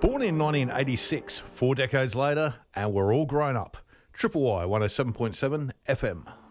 Born in 1986, 4 decades later, and we're all grown up. Triple Y 107.7 FM.